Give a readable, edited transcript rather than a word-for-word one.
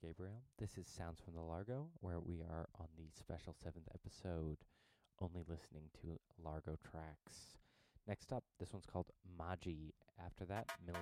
Gabriel. This is Sounds from the Largo, where we are on the special 7th episode, only listening to Largo tracks. Next up, this one's called Maji. After that, Millie